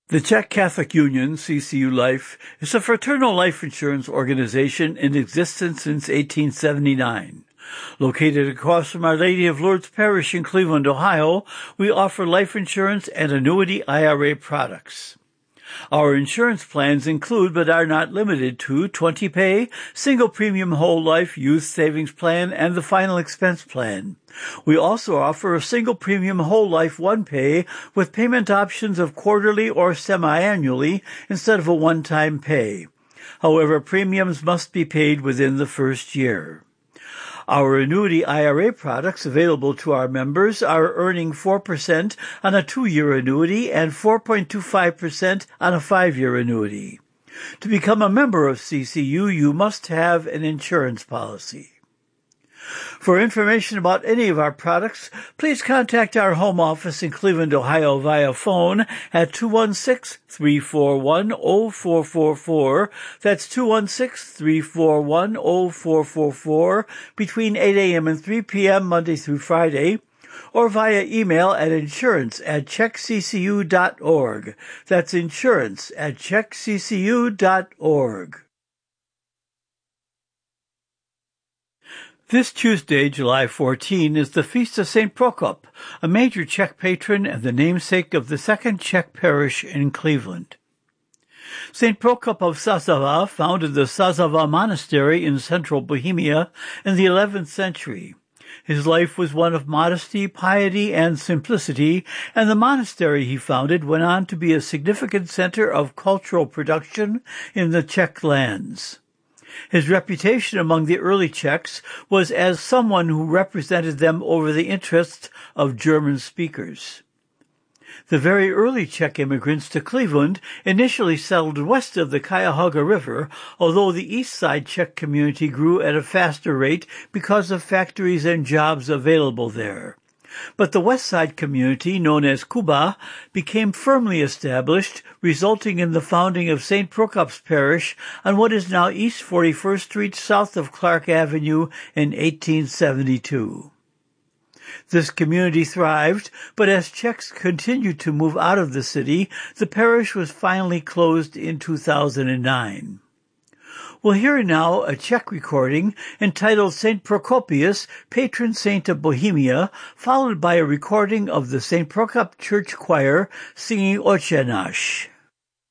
The Czech Catholic Union, CCU Life, is a fraternal life insurance organization in existence since 1879. Located across from Our Lady of Lourdes Parish in Cleveland, Ohio, we offer life insurance and annuity IRA products. Our insurance plans include, but are not limited to, 20-pay, single premium whole life youth savings plan, and the final expense plan. We also offer a single premium whole life one-pay with payment options of quarterly or semi-annually instead of a one-time pay. However, premiums must be paid within the first year. Our annuity IRA products available to our members are earning 4% on a 2-year annuity and 4.25% on a 5-year annuity. To become a member of CCU, you must have an insurance policy. For information about any of our products, please contact our home office in Cleveland, Ohio via phone at 216-341-0444. That's 216-341-0444 between 8 a.m. and 3 p.m. Monday through Friday, or via email at insurance@czechccu.org. That's insurance@czechccu.org. This Tuesday, July 14, is the Feast of St. Prokop, a major Czech patron and the namesake of the second Czech parish in Cleveland. St. Prokop of Sazava founded the Sazava Monastery in central Bohemia in the 11th century. His life was one of modesty, piety, and simplicity, and the monastery he founded went on to be a significant center of cultural production in the Czech lands. His reputation among the early Czechs was as someone who represented them over the interests of German speakers. The very early Czech immigrants to Cleveland initially settled west of the Cuyahoga River, although the east side Czech community grew at a faster rate because of factories and jobs available there. But the west side community, known as Kuba, became firmly established, resulting in the founding of St. Prokop's Parish on what is now East 41st Street south of Clark Avenue in 1872. This community thrived, but as Czechs continued to move out of the city, the parish was finally closed in 2009. We'll hear now a Czech recording entitled St. Procopius, Patron Saint of Bohemia, followed by a recording of the St. Prokop Church Choir singing Otče náš.